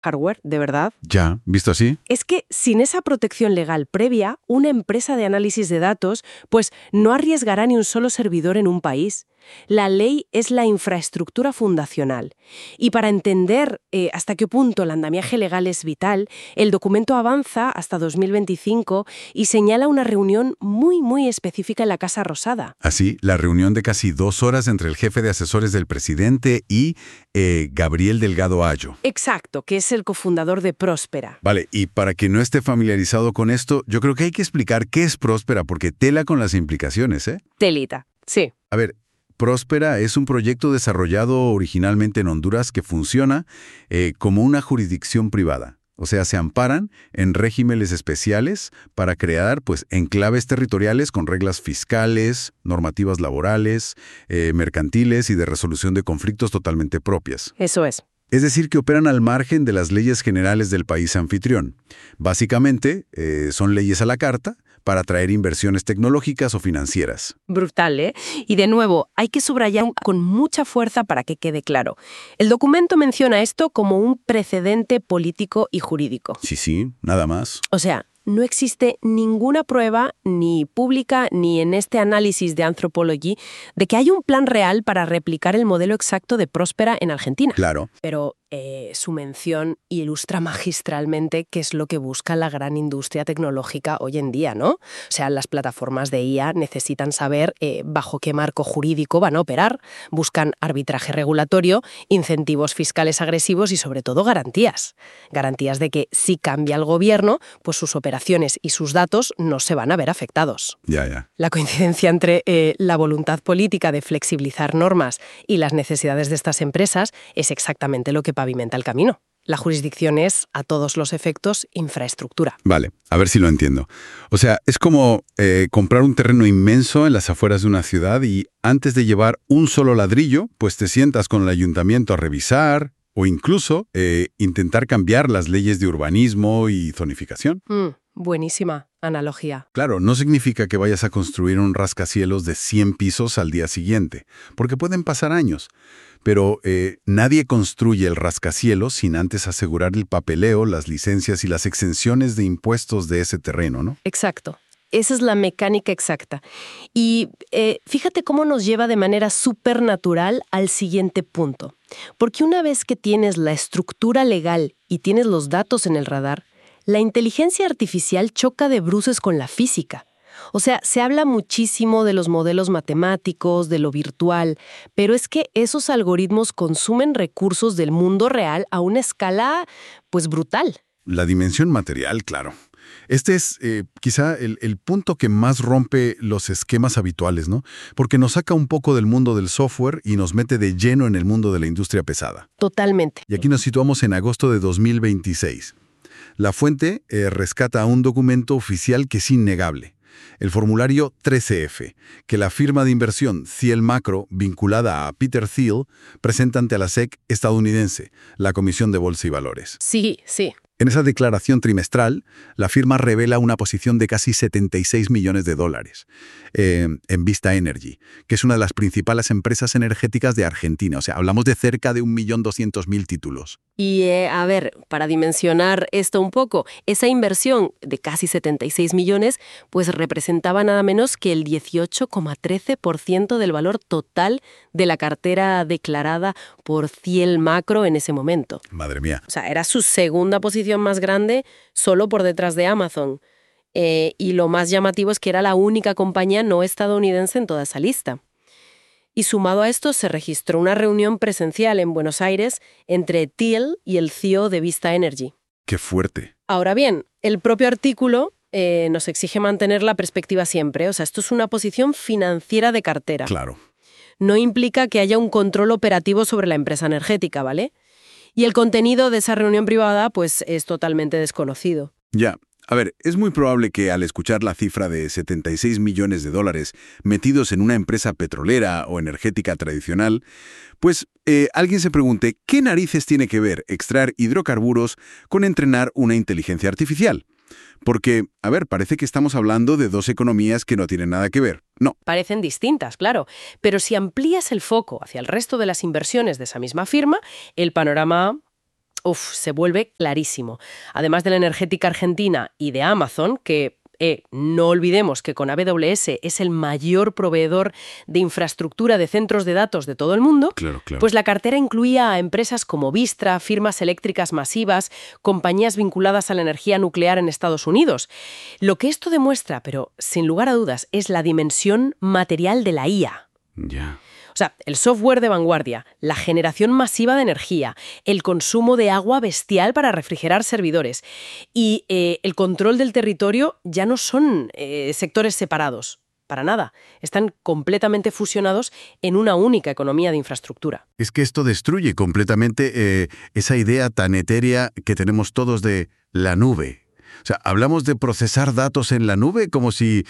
hardware, de verdad. Ya, visto así. Es que sin esa protección legal previa, una empresa de análisis de datos pues no arriesgará ni un solo servidor en un país. La ley es la infraestructura fundacional. Y para entender hasta qué punto el andamiaje legal es vital, el documento avanza hasta 2025 y señala una reunión muy específica en la Casa Rosada. Así, la reunión de casi 2 horas entre el jefe de asesores del presidente y Gabriel Delgado Ayo. Exacto, que es el cofundador de Próspera. Vale, y para quien no esté familiarizado con esto, yo creo que hay que explicar qué es Próspera, porque tela con las implicaciones, ¿eh? Telita, sí. A ver, Próspera es un proyecto desarrollado originalmente en Honduras que funciona como una jurisdicción privada. O sea, se amparan en regímenes especiales para crear, pues, enclaves territoriales con reglas fiscales, normativas laborales, mercantiles y de resolución de conflictos totalmente propias. Eso es. Es decir, que operan al margen de las leyes generales del país anfitrión. Básicamente, son leyes a la carta para atraer inversiones tecnológicas o financieras. Brutal, ¿eh? Y de nuevo, hay que subrayar con mucha fuerza para que quede claro. El documento menciona esto como un precedente político y jurídico. Sí, nada más. O sea, no existe ninguna prueba, ni pública, ni en este análisis de Anthropology, de que hay un plan real para replicar el modelo exacto de Próspera en Argentina. Claro. Pero su mención ilustra magistralmente qué es lo que busca la gran industria tecnológica hoy en día, ¿no? O sea, las plataformas de IA necesitan saber bajo qué marco jurídico van a operar, buscan arbitraje regulatorio, incentivos fiscales agresivos y, sobre todo, garantías. Garantías de que si cambia el gobierno, pues sus operaciones y sus datos no se van a ver afectados. Ya. La coincidencia entre la voluntad política de flexibilizar normas y las necesidades de estas empresas es exactamente lo que pavimenta el camino. La jurisdicción es, a todos los efectos, infraestructura. Vale, a ver si lo entiendo. O sea, es como comprar un terreno inmenso en las afueras de una ciudad y antes de llevar un solo ladrillo, pues te sientas con el ayuntamiento a revisar o incluso intentar cambiar las leyes de urbanismo y zonificación. Buenísima analogía. Claro, no significa que vayas a construir un rascacielos de 100 pisos al día siguiente, porque pueden pasar años. Pero nadie construye el rascacielos sin antes asegurar el papeleo, las licencias y las exenciones de impuestos de ese terreno, ¿no? Exacto. Esa es la mecánica exacta. Y fíjate cómo nos lleva de manera supernatural al siguiente punto. Porque una vez que tienes la estructura legal y tienes los datos en el radar, la inteligencia artificial choca de bruces con la física. O sea, se habla muchísimo de los modelos matemáticos, de lo virtual, pero es que esos algoritmos consumen recursos del mundo real a una escala, pues, brutal. La dimensión material, claro. Este es quizá el punto que más rompe los esquemas habituales, ¿no? Porque nos saca un poco del mundo del software y nos mete de lleno en el mundo de la industria pesada. Totalmente. Y aquí nos situamos en agosto de 2026. La fuente rescata un documento oficial que es innegable. El formulario 13F, que la firma de inversión Thiel Macro, vinculada a Peter Thiel, presenta ante la SEC estadounidense, la Comisión de Bolsa y Valores. Sí. En esa declaración trimestral, la firma revela una posición de casi $76 millones en Vista Energy, que es una de las principales empresas energéticas de Argentina. O sea, hablamos de cerca de 1.200.000 títulos. Y, a ver, para dimensionar esto un poco, esa inversión de casi 76 millones, pues representaba nada menos que el 18,13% del valor total de la cartera declarada por Thiel Macro en ese momento. Madre mía. O sea, era su segunda posición más grande, solo por detrás de Amazon. Y lo más llamativo es que era la única compañía no estadounidense en toda esa lista. Y sumado a esto, se registró una reunión presencial en Buenos Aires entre Thiel y el CEO de Vista Energy. ¡Qué fuerte! Ahora bien, el propio artículo nos exige mantener la perspectiva siempre. O sea, esto es una posición financiera de cartera. Claro. No implica que haya un control operativo sobre la empresa energética, ¿vale? Y el contenido de esa reunión privada, pues, es totalmente desconocido. Ya. A ver, es muy probable que al escuchar la cifra de $76 millones metidos en una empresa petrolera o energética tradicional, pues alguien se pregunte qué narices tiene que ver extraer hidrocarburos con entrenar una inteligencia artificial. Porque, a ver, parece que estamos hablando de dos economías que no tienen nada que ver. No. Parecen distintas, claro, pero si amplías el foco hacia el resto de las inversiones de esa misma firma, el panorama se vuelve clarísimo. Además de la energética argentina y de Amazon, que no olvidemos que con AWS es el mayor proveedor de infraestructura de centros de datos de todo el mundo, Claro. pues la cartera incluía a empresas como Vistra, firmas eléctricas masivas, compañías vinculadas a la energía nuclear en Estados Unidos. Lo que esto demuestra, pero sin lugar a dudas, es la dimensión material de la IA. Ya. O sea, el software de vanguardia, la generación masiva de energía, el consumo de agua bestial para refrigerar servidores y el control del territorio ya no son sectores separados, para nada. Están completamente fusionados en una única economía de infraestructura. Es que esto destruye completamente esa idea tan etérea que tenemos todos de la nube. O sea, hablamos de procesar datos en la nube como si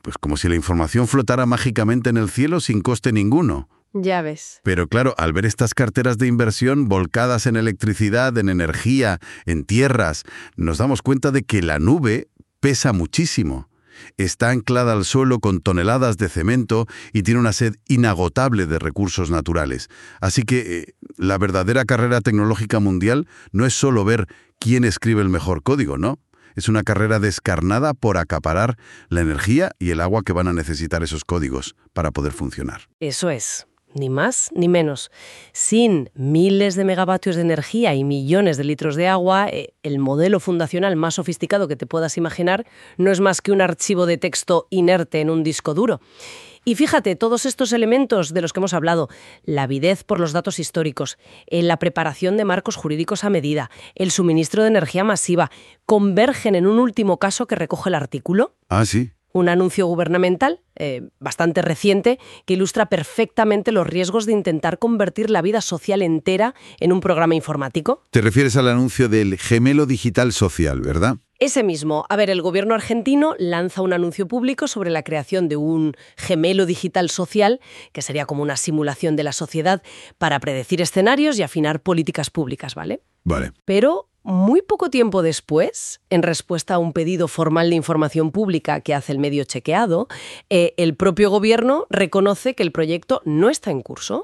la información flotara mágicamente en el cielo sin coste ninguno. Ya ves. Pero claro, al ver estas carteras de inversión volcadas en electricidad, en energía, en tierras, nos damos cuenta de que la nube pesa muchísimo. Está anclada al suelo con toneladas de cemento y tiene una sed inagotable de recursos naturales. Así que la verdadera carrera tecnológica mundial no es solo ver quién escribe el mejor código, ¿no? Es una carrera descarnada por acaparar la energía y el agua que van a necesitar esos códigos para poder funcionar. Eso es. Ni más ni menos. Sin miles de megavatios de energía y millones de litros de agua, el modelo fundacional más sofisticado que te puedas imaginar no es más que un archivo de texto inerte en un disco duro. Y fíjate, todos estos elementos de los que hemos hablado, la avidez por los datos históricos, la preparación de marcos jurídicos a medida, el suministro de energía masiva, convergen en un último caso que recoge el artículo. Ah, sí. Un anuncio gubernamental, bastante reciente, que ilustra perfectamente los riesgos de intentar convertir la vida social entera en un programa informático. Te refieres al anuncio del gemelo digital social, ¿verdad? Ese mismo. A ver, el gobierno argentino lanza un anuncio público sobre la creación de un gemelo digital social, que sería como una simulación de la sociedad para predecir escenarios y afinar políticas públicas, ¿vale? Vale. Pero muy poco tiempo después, en respuesta a un pedido formal de información pública que hace el medio chequeado, el propio gobierno reconoce que el proyecto no está en curso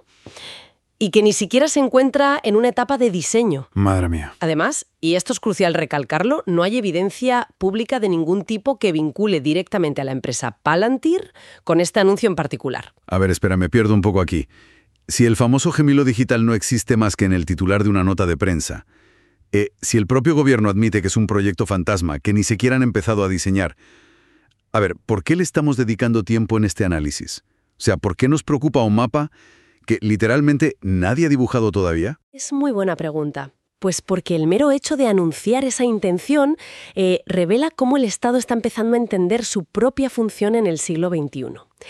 y que ni siquiera se encuentra en una etapa de diseño. Madre mía. Además, y esto es crucial recalcarlo, no hay evidencia pública de ningún tipo que vincule directamente a la empresa Palantir con este anuncio en particular. A ver, espera, me pierdo un poco aquí. Si el famoso gemelo digital no existe más que en el titular de una nota de prensa, si el propio gobierno admite que es un proyecto fantasma que ni siquiera han empezado a diseñar, a ver, ¿por qué le estamos dedicando tiempo en este análisis? O sea, ¿por qué nos preocupa un mapa que literalmente nadie ha dibujado todavía? Es muy buena pregunta. Pues porque el mero hecho de anunciar esa intención revela cómo el Estado está empezando a entender su propia función en el siglo XXI.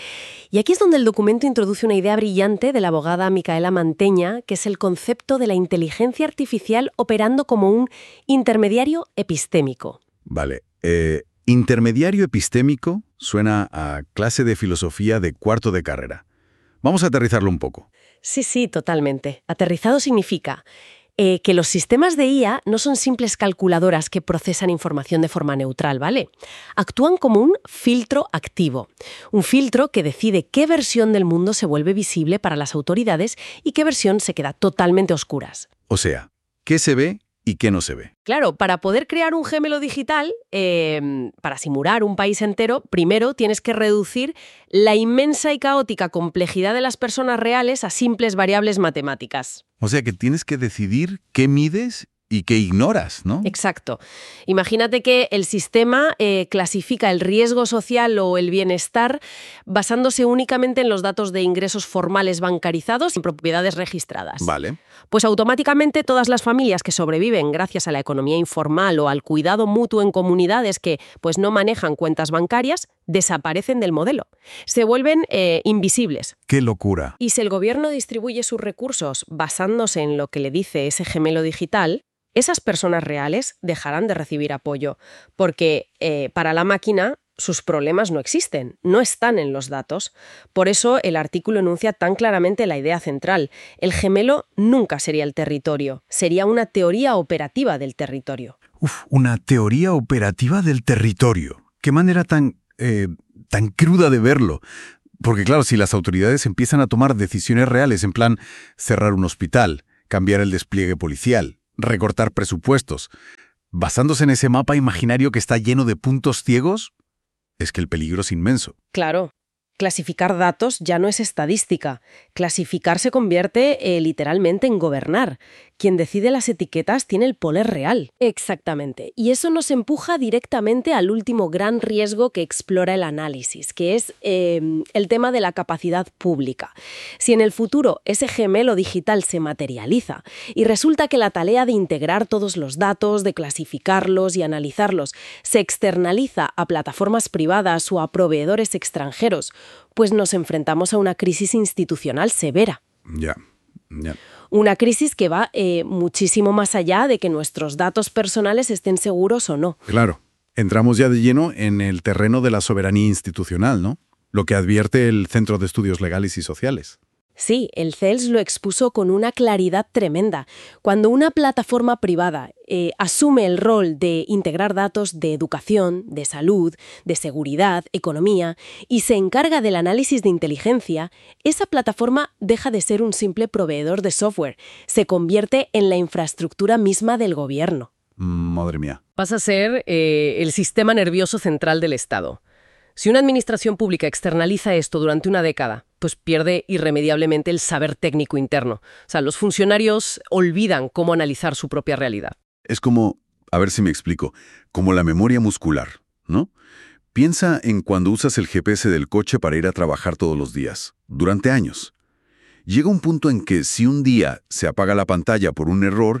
Y aquí es donde el documento introduce una idea brillante de la abogada Micaela Manteña, que es el concepto de la inteligencia artificial operando como un intermediario epistémico. Vale, intermediario epistémico suena a clase de filosofía de cuarto de carrera. Vamos a aterrizarlo un poco. Sí, totalmente. Aterrizado significa que los sistemas de IA no son simples calculadoras que procesan información de forma neutral, ¿vale? Actúan como un filtro activo. Un filtro que decide qué versión del mundo se vuelve visible para las autoridades y qué versión se queda totalmente a oscuras. O sea, ¿qué se ve y qué no se ve? Claro, para poder crear un gemelo digital, para simular un país entero, primero tienes que reducir la inmensa y caótica complejidad de las personas reales a simples variables matemáticas. O sea que tienes que decidir qué mides y qué ignoras, ¿no? Exacto. Imagínate que el sistema clasifica el riesgo social o el bienestar basándose únicamente en los datos de ingresos formales bancarizados y propiedades registradas. Vale. Pues automáticamente todas las familias que sobreviven gracias a la economía informal o al cuidado mutuo en comunidades que pues no manejan cuentas bancarias desaparecen del modelo. Se vuelven invisibles. ¡Qué locura! Y si el gobierno distribuye sus recursos basándose en lo que le dice ese gemelo digital, esas personas reales dejarán de recibir apoyo, porque para la máquina sus problemas no existen, no están en los datos. Por eso el artículo enuncia tan claramente la idea central. El gemelo nunca sería el territorio, sería una teoría operativa del territorio. Una teoría operativa del territorio. Qué manera tan cruda de verlo. Porque claro, si las autoridades empiezan a tomar decisiones reales, en plan cerrar un hospital, cambiar el despliegue policial, recortar presupuestos. Basándose en ese mapa imaginario que está lleno de puntos ciegos, es que el peligro es inmenso. Claro. Clasificar datos ya no es estadística. Clasificar se convierte literalmente en gobernar. Quien decide las etiquetas tiene el poder real. Exactamente. Y eso nos empuja directamente al último gran riesgo que explora el análisis, que es el tema de la capacidad pública. Si en el futuro ese gemelo digital se materializa y resulta que la tarea de integrar todos los datos, de clasificarlos y analizarlos, se externaliza a plataformas privadas o a proveedores extranjeros, pues nos enfrentamos a una crisis institucional severa. Ya. Una crisis que va muchísimo más allá de que nuestros datos personales estén seguros o no. Claro. Entramos ya de lleno en el terreno de la soberanía institucional, ¿no? Lo que advierte el Centro de Estudios Legales y Sociales. Sí, el CELS lo expuso con una claridad tremenda. Cuando una plataforma privada asume el rol de integrar datos de educación, de salud, de seguridad, economía, y se encarga del análisis de inteligencia, esa plataforma deja de ser un simple proveedor de software, se convierte en la infraestructura misma del gobierno. Madre mía. Pasa a ser el sistema nervioso central del Estado. Si una administración pública externaliza esto durante una década, pues pierde irremediablemente el saber técnico interno. O sea, los funcionarios olvidan cómo analizar su propia realidad. Es como, a ver si me explico, como la memoria muscular, ¿no? Piensa en cuando usas el GPS del coche para ir a trabajar todos los días, durante años. Llega un punto en que si un día se apaga la pantalla por un error,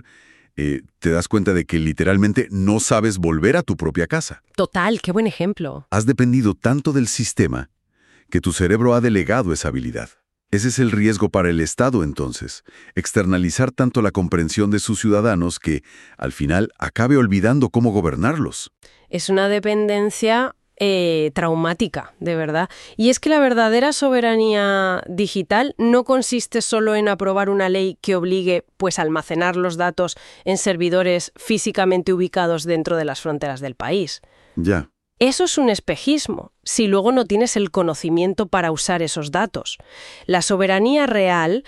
te das cuenta de que literalmente no sabes volver a tu propia casa. Total, qué buen ejemplo. Has dependido tanto del sistema que tu cerebro ha delegado esa habilidad. Ese es el riesgo para el Estado, entonces, externalizar tanto la comprensión de sus ciudadanos que, al final, acabe olvidando cómo gobernarlos. Es una dependencia traumática, de verdad. Y es que la verdadera soberanía digital no consiste solo en aprobar una ley que obligue, pues, a almacenar los datos en servidores físicamente ubicados dentro de las fronteras del país. Ya. Eso es un espejismo, si luego no tienes el conocimiento para usar esos datos. La soberanía real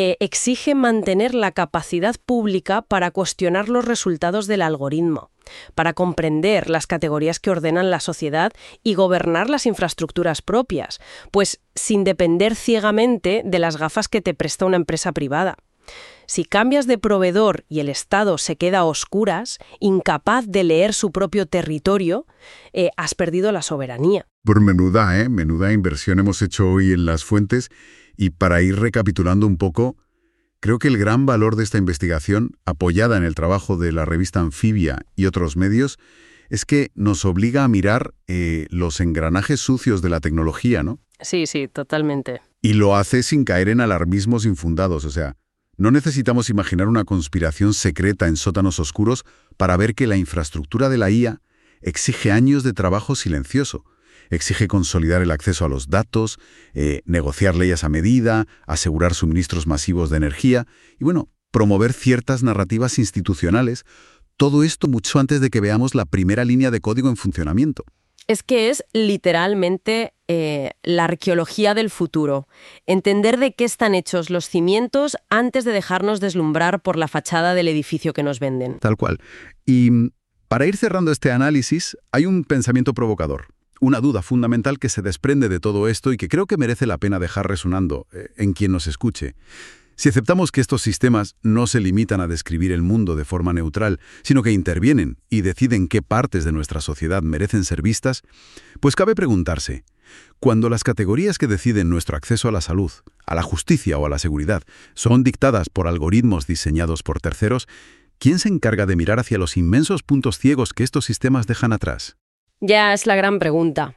exige mantener la capacidad pública para cuestionar los resultados del algoritmo, para comprender las categorías que ordenan la sociedad y gobernar las infraestructuras propias, pues sin depender ciegamente de las gafas que te presta una empresa privada. Si cambias de proveedor y el Estado se queda a oscuras, incapaz de leer su propio territorio, has perdido la soberanía. Por menuda inversión hemos hecho hoy en las fuentes. Y para ir recapitulando un poco, creo que el gran valor de esta investigación, apoyada en el trabajo de la revista Anfibia y otros medios, es que nos obliga a mirar los engranajes sucios de la tecnología, ¿no? Sí, totalmente. Y lo hace sin caer en alarmismos infundados, o sea, no necesitamos imaginar una conspiración secreta en sótanos oscuros para ver que la infraestructura de la IA exige años de trabajo silencioso. Exige consolidar el acceso a los datos, negociar leyes a medida, asegurar suministros masivos de energía y, promover ciertas narrativas institucionales. Todo esto mucho antes de que veamos la primera línea de código en funcionamiento. Es que es literalmente la arqueología del futuro. Entender de qué están hechos los cimientos antes de dejarnos deslumbrar por la fachada del edificio que nos venden. Tal cual. Y para ir cerrando este análisis, hay un pensamiento provocador, una duda fundamental que se desprende de todo esto y que creo que merece la pena dejar resonando en quien nos escuche. Si aceptamos que estos sistemas no se limitan a describir el mundo de forma neutral, sino que intervienen y deciden qué partes de nuestra sociedad merecen ser vistas, pues cabe preguntarse, cuando las categorías que deciden nuestro acceso a la salud, a la justicia o a la seguridad son dictadas por algoritmos diseñados por terceros, ¿quién se encarga de mirar hacia los inmensos puntos ciegos que estos sistemas dejan atrás? Ya es la gran pregunta.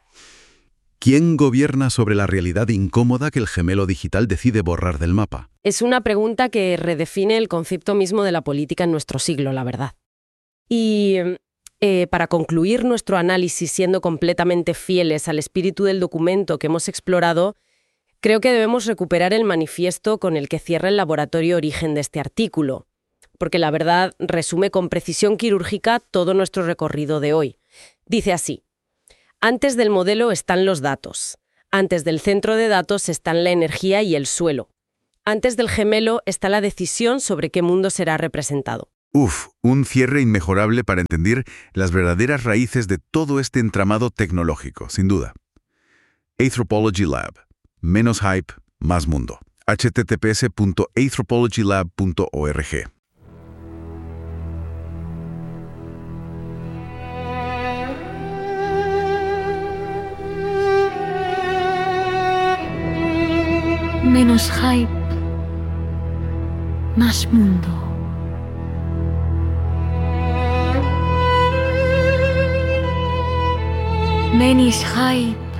¿Quién gobierna sobre la realidad incómoda que el gemelo digital decide borrar del mapa? Es una pregunta que redefine el concepto mismo de la política en nuestro siglo, la verdad. Y para concluir nuestro análisis siendo completamente fieles al espíritu del documento que hemos explorado, creo que debemos recuperar el manifiesto con el que cierra el laboratorio origen de este artículo, porque la verdad resume con precisión quirúrgica todo nuestro recorrido de hoy. Dice así: antes del modelo están los datos. Antes del centro de datos están la energía y el suelo. Antes del gemelo está la decisión sobre qué mundo será representado. Un cierre inmejorable para entender las verdaderas raíces de todo este entramado tecnológico, sin duda. Anthropology Lab. Menos hype, más mundo. https.anthropologylab.org. Menos hype, más mundo. Menos hype,